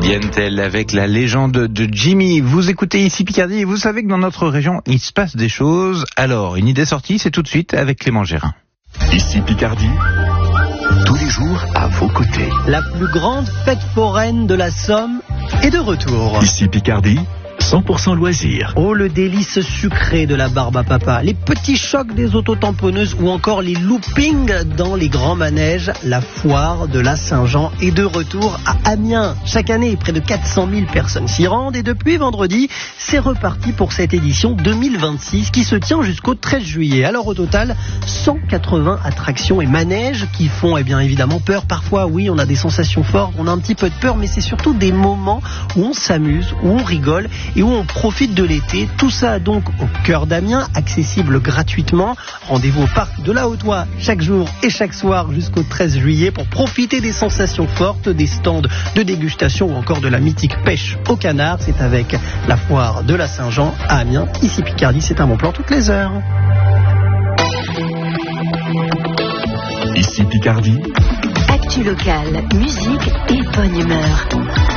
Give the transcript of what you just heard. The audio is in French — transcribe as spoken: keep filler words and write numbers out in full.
Yentel avec la légende de Jimmy. Vous écoutez ici Picardie et vous savez que dans notre région, il se passe des choses. Alors, une idée sortie, c'est tout de suite avec Clément Gérin. Ici Picardie, tous les jours à vos côtés. La plus grande fête foraine de la Somme est de retour. Ici Picardie, cent pour cent loisirs. Oh, le délice sucré de la barbe à papa, les petits chocs des autotamponneuses ou encore les loopings dans les grands manèges. La foire de la Saint-Jean est de retour à Amiens. Chaque année, près de quatre cent mille personnes s'y rendent et depuis vendredi, c'est reparti pour cette édition deux mille vingt-six qui se tient jusqu'au treize juillet. Alors au total, cent quatre-vingts attractions et manèges qui font eh bien évidemment peur. Parfois, oui, on a des sensations fortes, on a un petit peu de peur, mais c'est surtout des moments où on s'amuse, où on rigole et où on profite de l'été. Tout ça donc au cœur d'Amiens, accessible gratuitement. Rendez-vous au parc de la Haute-Oie chaque jour et chaque soir jusqu'au treize juillet pour profiter des sensations fortes, des stands de dégustation ou encore de la mythique pêche au canard. C'est avec la foire de la Saint-Jean à Amiens. Ici Picardie, c'est un bon plan toutes les heures. Ici Picardie, actu locale, musique et bonne humeur.